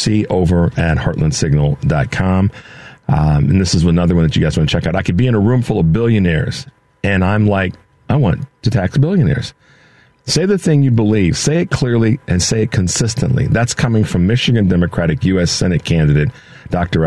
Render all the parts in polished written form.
see over at heartlandsignal.com. And this is another one that you guys want to check out. I could be in a room full of billionaires, and I'm like, I want to tax billionaires. Say the thing you believe. Say it clearly and say it consistently. That's coming from Michigan Democratic U.S. Senate candidate, Dr.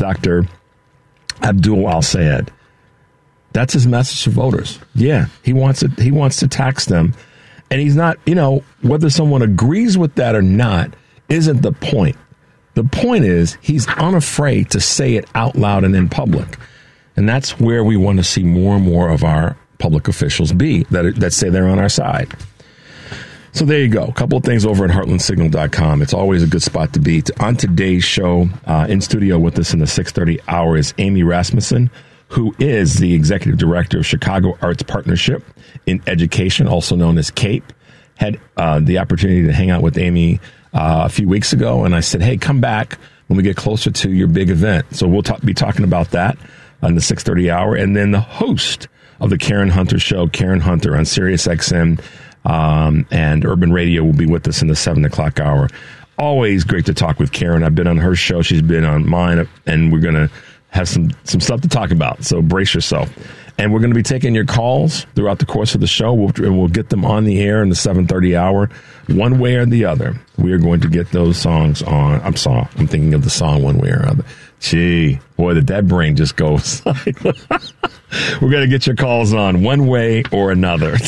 Abdul Al-Sayed. That's his message to voters. Yeah, he wants it. He wants to tax them. And he's not, whether someone agrees with that or not isn't the point. The point is he's unafraid to say it out loud and in public. And that's where we want to see more and more of our public officials be, that say they're on our side. So there you go. A couple of things over at heartlandsignal.com. It's always a good spot to be. On today's show, in studio with us in the 6:30 hour is Amy Rasmussen, who is the executive director of Chicago Arts Partnership in Education, also known as CAPE. Had the opportunity to hang out with Amy a few weeks ago, and I said, hey, come back when we get closer to your big event. So we'll be talking about that on the 6:30 hour. And then the host of the Karen Hunter Show, Karen Hunter, on Sirius XM and Urban Radio, will be with us in the 7 o'clock hour. Always great to talk with Karen. I've been on her show. She's been on mine, and we're going to have some stuff to talk about. So brace yourself. And we're going to be taking your calls throughout the course of the show. We'll get them on the air in the 7:30 hour, one way or the other. We are going to get those songs on. I'm thinking of the song one way or other. Gee, boy, the dead brain just goes. We're going to get your calls on one way or another.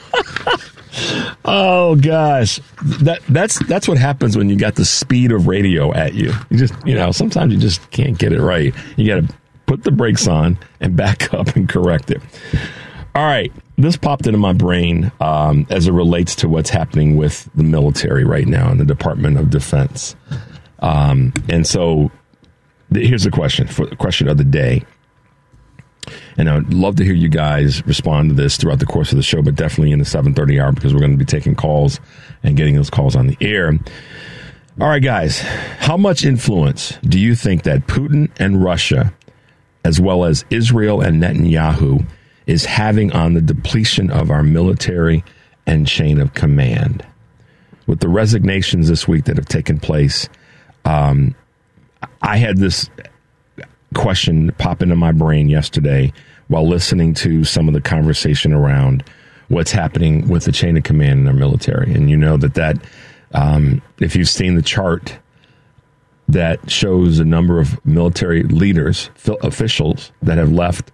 Oh gosh, that's what happens when you got the speed of radio at you. You just, sometimes you just can't get it right. You got to put the brakes on and back up and correct it. All right, this popped into my brain as it relates to what's happening with the military right now in the Department of Defense. And so here's the question of the day. And I'd love to hear you guys respond to this throughout the course of the show, but definitely in the 7:30 hour, because we're going to be taking calls and getting those calls on the air. All right, guys, how much influence do you think that Putin and Russia, as well as Israel and Netanyahu, is having on the depletion of our military and chain of command? With the resignations this week that have taken place, I had this question pop into my brain yesterday while listening to some of the conversation around what's happening with the chain of command in our military. And you know that if you've seen the chart that shows a number of military leaders, officials that have left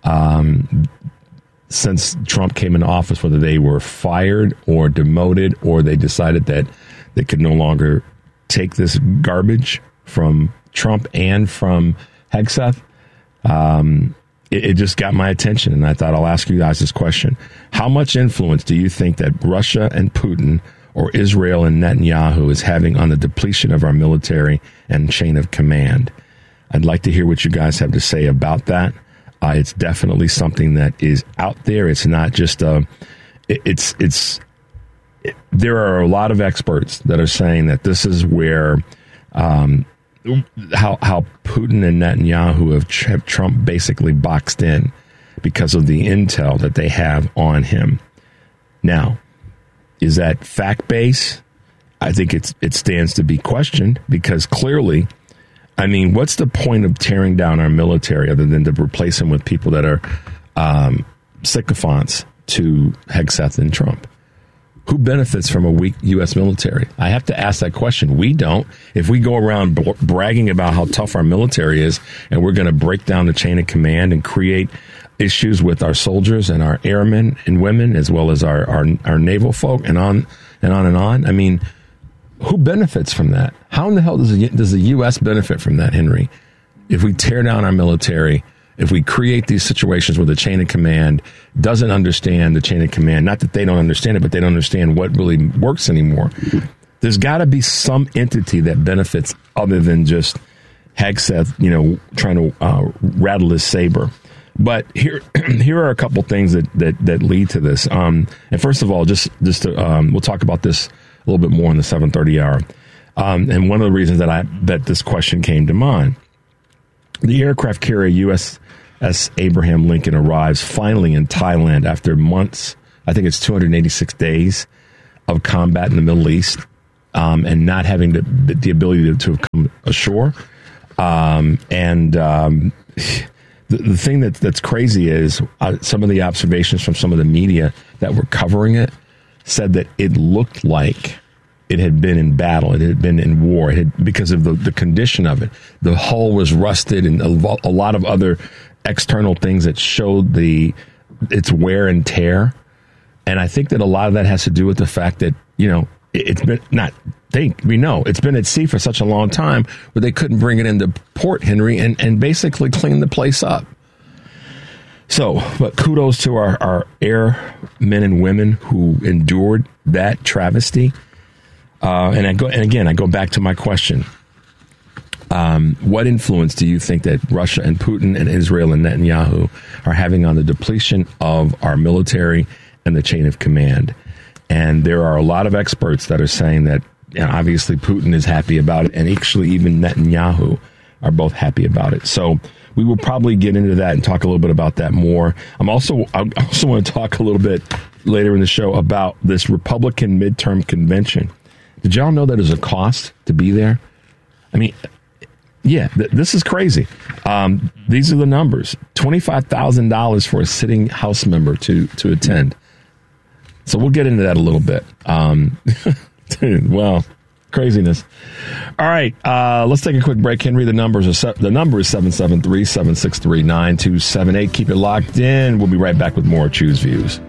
since Trump came into office, whether they were fired or demoted or they decided that they could no longer take this garbage from Trump and from Hegseth, it just got my attention, and I thought I'll ask you guys this question. How much influence do you think that Russia and Putin or Israel and Netanyahu is having on the depletion of our military and chain of command? I'd like to hear what you guys have to say about that. It's definitely something that is out there. It's not just there are a lot of experts that are saying that this is where how Putin and Netanyahu have Trump basically boxed in because of the intel that they have on him. Now, is that fact-based? I think it stands to be questioned, because clearly, I mean, what's the point of tearing down our military other than to replace them with people that are sycophants to Hegseth and Trump? Who benefits from a weak U.S. military? I have to ask that question. We don't. If we go around bragging about how tough our military is, and we're going to break down the chain of command and create issues with our soldiers and our airmen and women, as well as our naval folk, and on and on and on. I mean, who benefits from that? How in the hell does the U.S. benefit from that, Henry? If we tear down our military, if we create these situations where the chain of command doesn't understand the chain of command, not that they don't understand it, but they don't understand what really works anymore. There's got to be some entity that benefits other than just Hegseth, trying to rattle his saber. But here are a couple things that lead to this. And first of all, just to, we'll talk about this a little bit more in the 7:30 hour. And one of the reasons that this question came to mind, the aircraft carrier USS Abraham Lincoln arrives finally in Thailand after months. I think it's 286 days of combat in the Middle East. and not having the ability to come ashore. The thing that's crazy is some of the observations from some of the media that were covering it said that it looked like it had been in battle, it had been in war, because of the condition of it. The hull was rusted, and a lot of other external things that showed its wear and tear. And I think that a lot of that has to do with the fact that, it's been we know it's been at sea for such a long time where they couldn't bring it into port, Henry, and basically clean the place up. So, but kudos to our airmen and women who endured that travesty. And I go back to my question. What influence do you think that Russia and Putin and Israel and Netanyahu are having on the depletion of our military and the chain of command? And there are a lot of experts that are saying that obviously Putin is happy about it, and actually even Netanyahu are both happy about it. So we will probably get into that and talk a little bit about that more. I also want to talk a little bit later in the show about this Republican midterm convention. Did y'all know that there's a cost to be there? I mean, yeah, this is crazy. These are the numbers: $25,000 for a sitting House member to attend. So we'll get into that a little bit. Dude, well, craziness. All right, let's take a quick break, Henry. The number is 773-763-9278. Keep it locked in. We'll be right back with more Choose Views.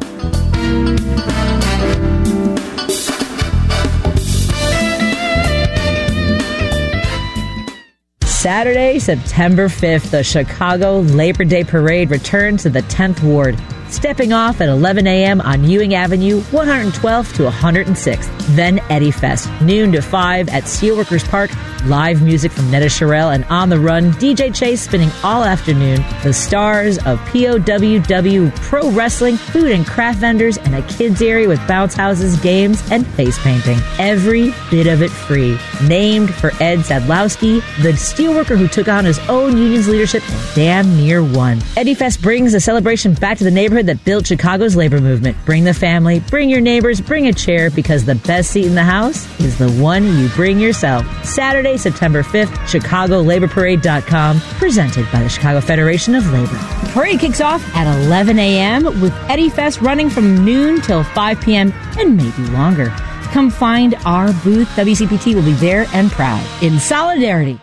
Saturday, September 5th, the Chicago Labor Day Parade returns to the 10th Ward, stepping off at 11 a.m. on Ewing Avenue, 112th to 106th. Then Eddie Fest, noon to 5 at Steelworkers Park. Live music from Netta Sherrill and On the Run, DJ Chase spinning all afternoon. The stars of POWW, pro wrestling, food and craft vendors, and a kids area with bounce houses, games, and face painting. Every bit of it free. Named for Ed Sadlowski, the steelworker who took on his own union's leadership and damn near won. Eddie Fest brings the celebration back to the neighborhood that built Chicago's labor movement. Bring the family, bring your neighbors, bring a chair, because the best seat in the house is the one you bring yourself. Saturday, September 5th, ChicagoLaborParade.com, presented by the Chicago Federation of Labor. The parade kicks off at 11 a.m. with Eddie Fest running from noon till 5 p.m. and maybe longer. Come find our booth. WCPT will be there and proud. In solidarity.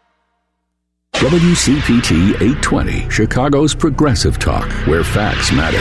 WCPT 820, Chicago's progressive talk, where facts matter.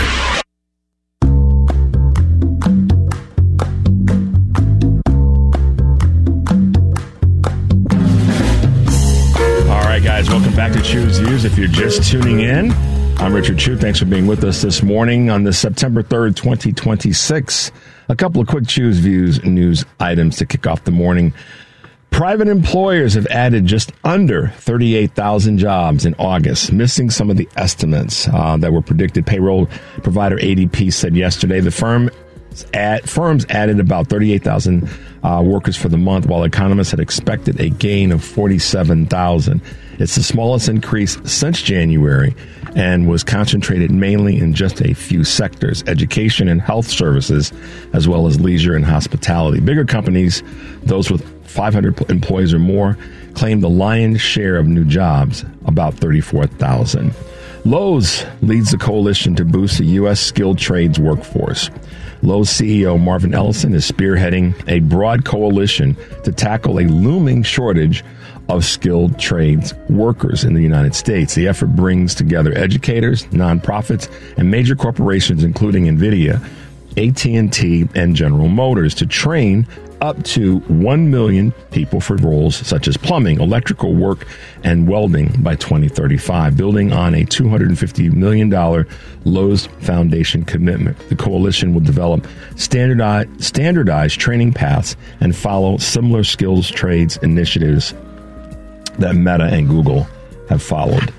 Guys, welcome back to Choose Views. If you're just tuning in, I'm Richard Chu. Thanks for being with us this morning on this September 3rd, 2026. A couple of quick Choose Views news items to kick off the morning. Private employers have added just under 38,000 jobs in August, missing some of the estimates that were predicted. Payroll provider ADP said yesterday the firms added about 38,000 workers for the month, while economists had expected a gain of 47,000. It's the smallest increase since January and was concentrated mainly in just a few sectors: education and health services, as well as leisure and hospitality. Bigger companies, those with 500 employees or more, claimed the lion's share of new jobs, about 34,000. Lowe's leads the coalition to boost the U.S. skilled trades workforce. Lowe's CEO Marvin Ellison is spearheading a broad coalition to tackle a looming shortage of skilled trades workers in the United States. The effort brings together educators, nonprofits, and major corporations, including NVIDIA, AT&T, and General Motors, to train up to 1 million people for roles such as plumbing, electrical work, and welding by 2035, building on a $250 million Lowe's Foundation commitment. The coalition will develop standardized training paths and follow similar skills trades initiatives that Meta and Google have followed.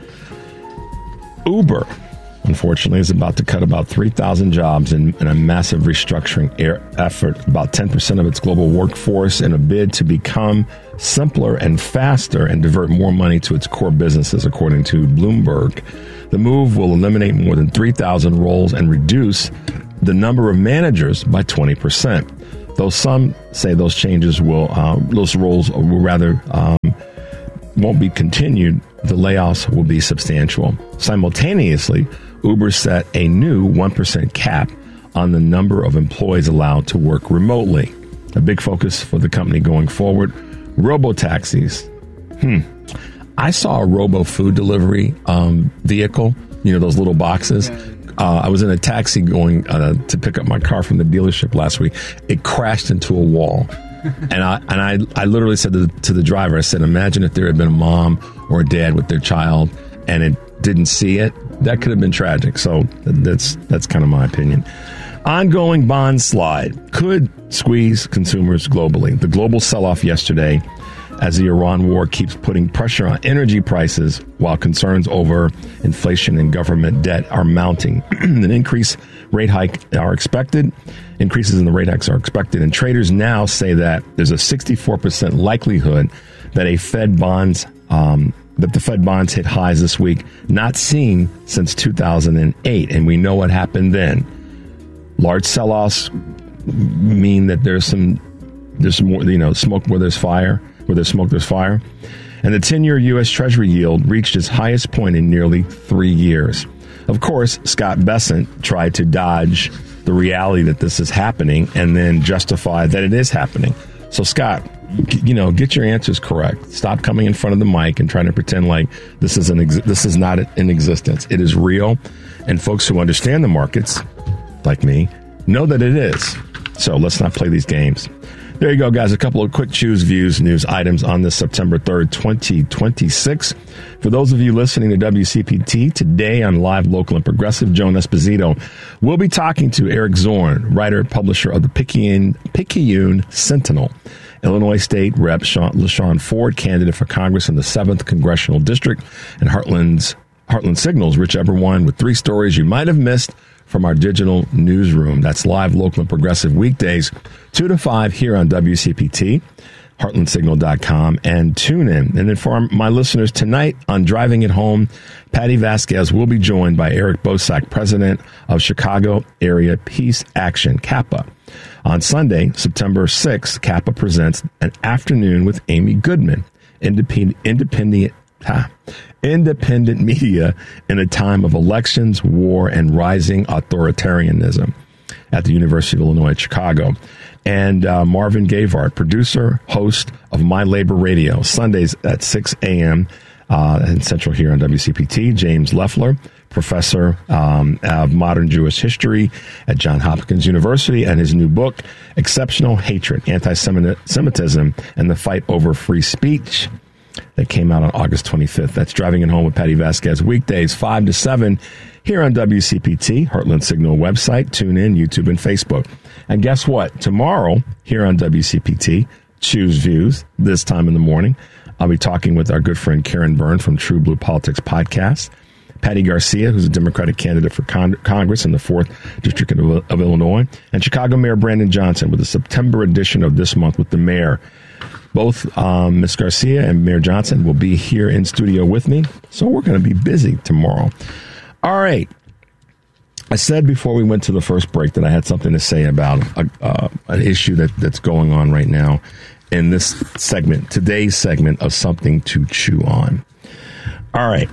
Uber, unfortunately, is about to cut about 3,000 jobs in a massive restructuring effort, about 10% of its global workforce, in a bid to become simpler and faster and divert more money to its core businesses, according to Bloomberg. The move will eliminate more than 3,000 roles and reduce the number of managers by 20%. Though some say those changes those roles won't be continued, the layoffs will be substantial. Simultaneously, Uber set a new 1% cap on the number of employees allowed to work remotely. A big focus for the company going forward. Robo-taxis. I saw a robo food delivery vehicle, those little boxes. I was in a taxi going to pick up my car from the dealership last week. It crashed into a wall. And I literally said to the driver, I said, imagine if there had been a mom or a dad with their child and it didn't see it. That could have been tragic. So that's kind of my opinion. Ongoing bond slide could squeeze consumers globally. The global sell-off yesterday as the Iran war keeps putting pressure on energy prices while concerns over inflation and government debt are mounting. An increase rate hike are expected. Increases in the rate hikes are expected, and traders now say that there's a 64% likelihood that the Fed bonds hit highs this week, not seen since 2008, and we know what happened then. Large sell-offs mean that there's more, smoke where there's fire. Where there's smoke, there's fire. And the 10-year U.S. Treasury yield reached its highest point in nearly 3 years. Of course, Scott Bessent tried to dodge the reality that this is happening and then justify that it is happening. So, Scott, get your answers correct. Stop coming in front of the mic and trying to pretend like this is not in existence. It is real, and folks who understand the markets, like me, know that it is. So let's not play these games. There you go, guys. A couple of quick Choose Views news items on this September 3rd, 2026. For those of you listening to WCPT today on Live, Local, and Progressive, Joan Esposito will be talking to Eric Zorn, writer, publisher of the Picayune Sentinel. Illinois State Rep. LaShawn Ford, candidate for Congress in the 7th Congressional District, and Heartland Signals, Rich Eberwine, with 3 stories you might have missed from our digital newsroom. That's Live, Local, and Progressive weekdays, 2 to 5 here on WCPT, heartlandsignal.com, and TuneIn. And then for my listeners tonight on Driving It Home, Patty Vasquez will be joined by Eric Bosak, president of Chicago Area Peace Action, CAPA. On Sunday, September 6th, CAPA presents an afternoon with Amy Goodman, independent media in a time of elections, war, and rising authoritarianism at the University of Illinois at Chicago. And Marvin Gavart, producer, host of My Labor Radio, Sundays at 6 a.m. In Central here on WCPT. James Leffler, professor of modern Jewish history at Johns Hopkins University, and his new book, Exceptional Hatred, Anti-Semitism, and the Fight Over Free Speech, that came out on August 25th. That's Driving It Home with Patty Vasquez, weekdays 5 to 7 here on WCPT, Heartland Signal website, TuneIn, YouTube, and Facebook. And guess what? Tomorrow, here on WCPT, Choose Views, this time in the morning, I'll be talking with our good friend Karen Byrne from True Blue Politics Podcast, Patty Garcia, who's a Democratic candidate for Congress in the 4th District of Illinois, and Chicago Mayor Brandon Johnson with the September edition of This Month with the Mayor. Both Ms. Garcia and Mayor Johnson will be here in studio with me, so we're going to be busy tomorrow. All right. I said before we went to the first break that I had something to say about an issue that's going on right now in this segment, today's segment of Something to Chew On. All right.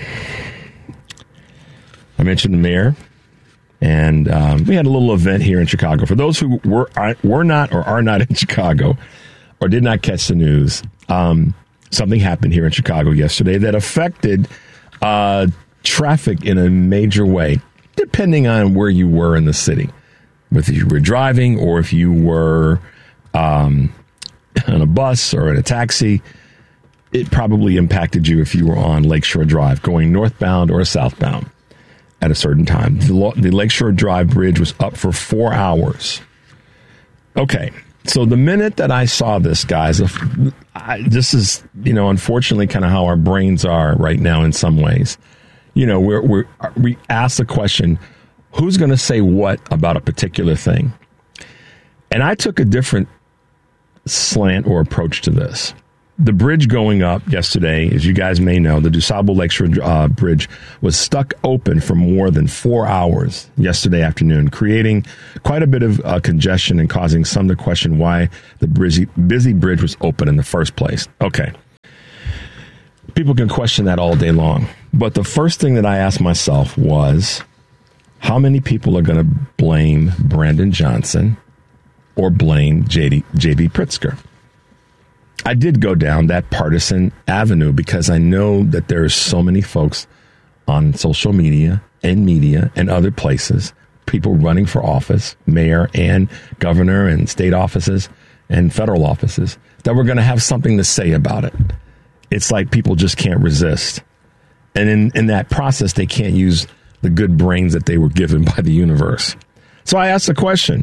I mentioned the mayor, and we had a little event here in Chicago. For those who were not or are not in Chicago, or did not catch the news, something happened here in Chicago yesterday that affected traffic in a major way, depending on where you were in the city. Whether you were driving or if you were on a bus or in a taxi, it probably impacted you if you were on Lakeshore Drive going northbound or southbound at a certain time. The Lakeshore Drive Bridge was up for 4 hours. Okay. So the minute that I saw this, guys, this is, unfortunately kind of how our brains are right now in some ways. We ask the question, who's going to say what about a particular thing? And I took a different slant or approach to this. The bridge going up yesterday, as you guys may know, the DuSable Lakeshore Bridge was stuck open for more than 4 hours yesterday afternoon, creating quite a bit of congestion and causing some to question why the busy bridge was open in the first place. Okay. People can question that all day long. But the first thing that I asked myself was, how many people are going to blame Brandon Johnson or blame J.B. Pritzker? I did go down that partisan avenue because I know that there are so many folks on social media and other places, people running for office, mayor and governor and state offices and federal offices, that we're going to have something to say about it. It's like people just can't resist. And in that process, they can't use the good brains that they were given by the universe. So I asked the question,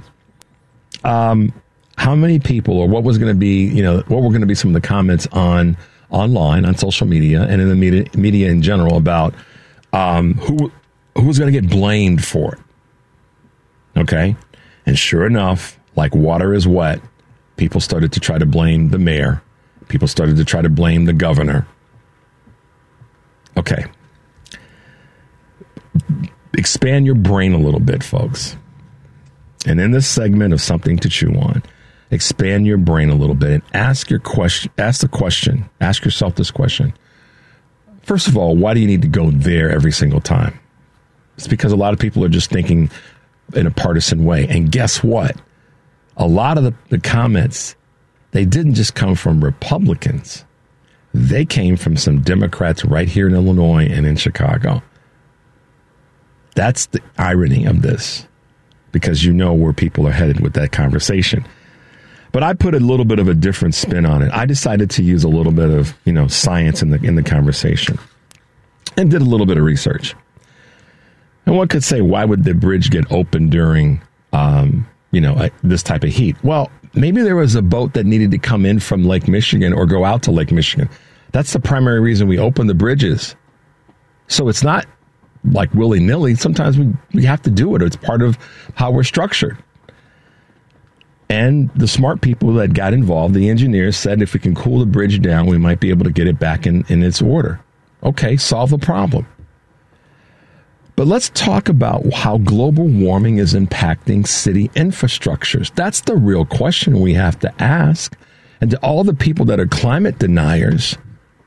how many people, or what was going to be, what were going to be some of the comments online, on social media, and in the media in general about who was going to get blamed for it? Okay. And sure enough, like water is wet, people started to try to blame the mayor. People started to try to blame the governor. Okay. Expand your brain a little bit, folks. And in this segment of Something to Chew On, expand your brain a little bit and ask yourself this question. First of all, why do you need to go there every single time? It's because a lot of people are just thinking in a partisan way. And guess what? A lot of the comments, they didn't just come from Republicans. They came from some Democrats right here in Illinois and in Chicago. That's the irony of this, because you know where people are headed with that conversation. But I put a little bit of a different spin on it. I decided to use a little bit of, science in the conversation, and did a little bit of research. And one could say, why would the bridge get open during, this type of heat? Well, maybe there was a boat that needed to come in from Lake Michigan or go out to Lake Michigan. That's the primary reason we open the bridges. So it's not like willy-nilly. Sometimes we have to do it. It's part of how we're structured. And the smart people that got involved, the engineers, said if we can cool the bridge down, we might be able to get it back in its order. Okay, solve the problem. But let's talk about how global warming is impacting city infrastructures. That's the real question we have to ask. And to all the people that are climate deniers,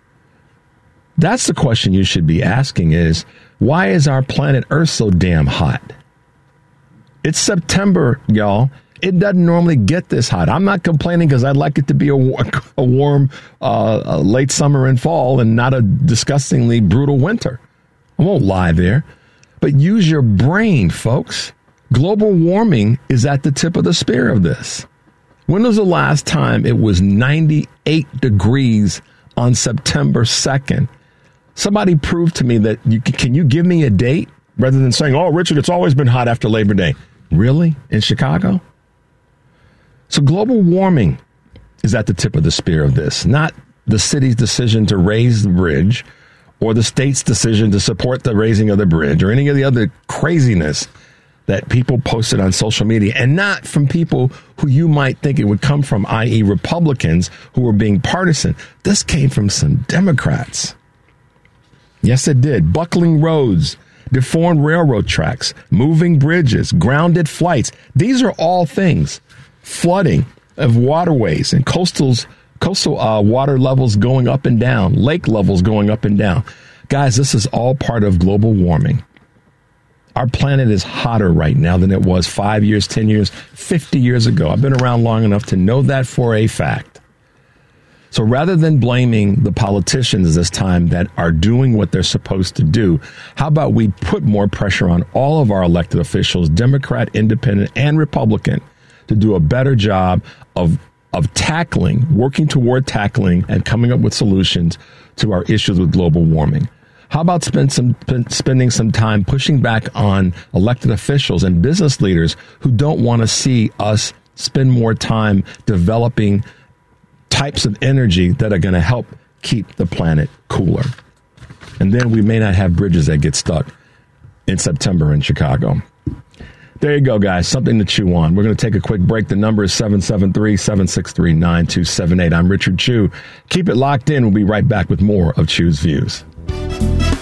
that's the question you should be asking is, why is our planet Earth so damn hot? It's September, y'all. It doesn't normally get this hot. I'm not complaining because I'd like it to be a warm late summer and fall and not a disgustingly brutal winter. I won't lie there. But use your brain, folks. Global warming is at the tip of the spear of this. When was the last time it was 98 degrees on September 2nd? Somebody prove to me that can you give me a date rather than saying, oh, Richard, it's always been hot after Labor Day. Really? In Chicago? So global warming is at the tip of the spear of this, not the city's decision to raise the bridge or the state's decision to support the raising of the bridge or any of the other craziness that people posted on social media, and not from people who you might think it would come from, i.e. Republicans who were being partisan. This came from some Democrats. Yes, it did. Buckling roads, deformed railroad tracks, moving bridges, grounded flights. These are all things. Flooding of waterways and coastal water levels going up and down, lake levels going up and down. Guys, this is all part of global warming. Our planet is hotter right now than it was 5 years, 10 years, 50 years ago. I've been around long enough to know that for a fact. So rather than blaming the politicians this time that are doing what they're supposed to do, how about we put more pressure on all of our elected officials, Democrat, Independent, and Republican, to do a better job of working toward tackling and coming up with solutions to our issues with global warming. How about spending some time pushing back on elected officials and business leaders who don't want to see us spend more time developing types of energy that are going to help keep the planet cooler? And then we may not have bridges that get stuck in September in Chicago. There you go, guys. Something to chew on. We're going to take a quick break. The number is 773-763-9278. I'm Richard Chew. Keep it locked in. We'll be right back with more of Chew's Views.